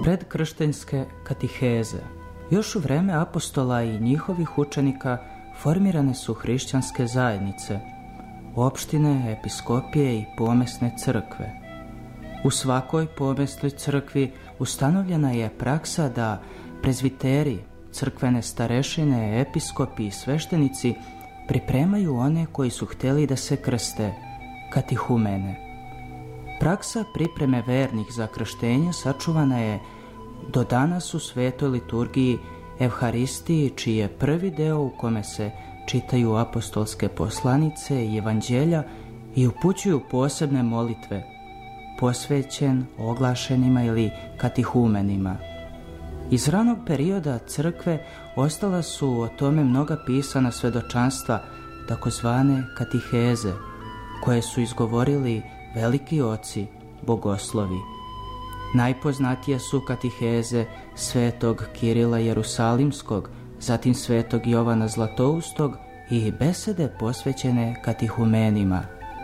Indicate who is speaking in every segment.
Speaker 1: Predkrštenjske katiheze. Još u vreme apostola i njihovih učenika formirane su hrišćanske zajednice, opštine, episkopije i pomesne crkve. U svakoj pomesnoj crkvi ustanovljena je praksa da prezviteri, crkvene starešine, episkopi i sveštenici pripremaju one koji su htjeli da se krste, katihumene. Praksa pripreme vernih za krštenje sačuvana je do danas u svetoj liturgiji Evharistiji, čiji je prvi deo u kome se čitaju apostolske poslanice i evanđelja i upućuju posebne molitve, posvećen oglašenima ili katihumenima. Iz ranog perioda crkve ostala su o tome mnoga pisana svedočanstva, takozvane katiheze, koje su izgovorili veliki oci, bogoslovi. Najpoznatije su katiheze svetog Kirila Jerusalimskog, zatim svetog Jovana Zlatoustog i besede posvećene katihumenima.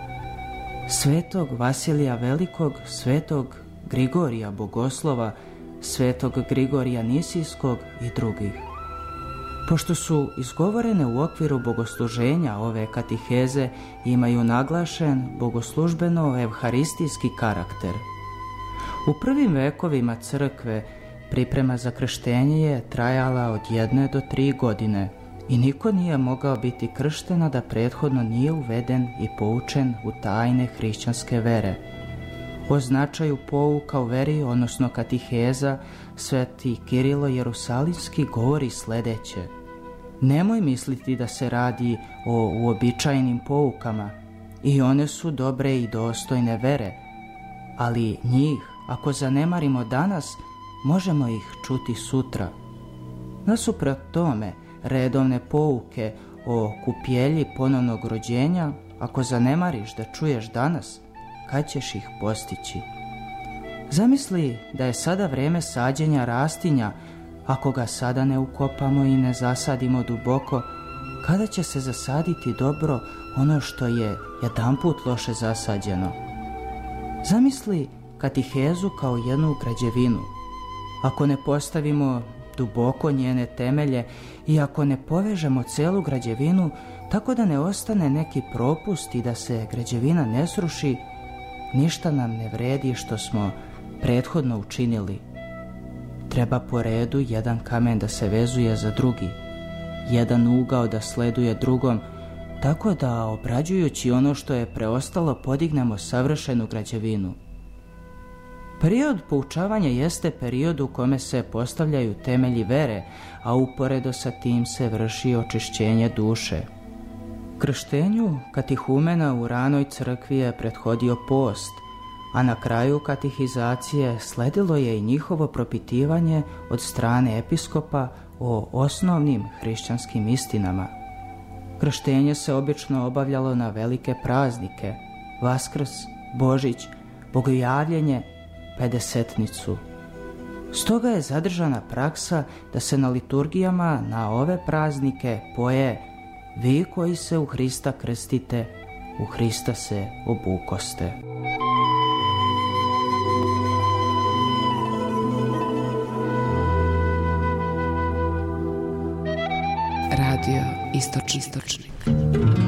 Speaker 1: Svetog Vasilija Velikog, svetog Grigorija Bogoslova, svetog Grigorija Nisijskog i drugih. Pošto su izgovorene u okviru bogosluženja, ove katiheze imaju naglašen bogoslužbeno-evharistijski karakter. U prvim vekovima crkve priprema za krštenje je trajala od 1 do 3 godine i niko nije mogao biti kršten a da prethodno nije uveden i poučen u tajne hrišćanske vere. O značaju pouka u veri, odnosno katiheza, sveti Kirilo Jerusalimski govori sledeće: nemoj misliti da se radi o uobičajenim poukama, i one su dobre i dostojne vere, ali njih, ako zanemarimo danas, možemo ih čuti sutra. Nasuprot tome, redovne pouke o kupjelji ponovnog rođenja, ako zanemariš da čuješ danas, kad ćeš ih postići? Zamisli da je sada vreme sađenja rastinja, ako ga sada ne ukopamo i ne zasadimo duboko, kada će se zasaditi dobro ono što je jedanput loše zasađeno? Zamisli katihezu kao jednu građevinu. Ako ne postavimo duboko njene temelje i ako ne povežemo celu građevinu tako da ne ostane neki propust i da se građevina ne sruši, ništa nam ne vredi što smo prethodno učinili. Treba po redu jedan kamen da se vezuje za drugi, jedan ugao da sleduje drugom, tako da obrađujući ono što je preostalo podignemo savršenu građevinu. Period poučavanja jeste period u kome se postavljaju temelji vere, a uporedo sa tim se vrši očišćenje duše. Krštenju katihumena u ranoj crkvi je prethodio post, a na kraju katihizacije sledilo je i njihovo propitivanje od strane episkopa o osnovnim hrišćanskim istinama. Krštenje se obično obavljalo na velike praznike, Vaskrs, Božić, Bogojavljenje, Pedesetnicu. Stoga je zadržana praksa da se na liturgijama na ove praznike poje: vi koji se u Hrista krstite, u Hrista se obukoste.
Speaker 2: Radio Istočnik.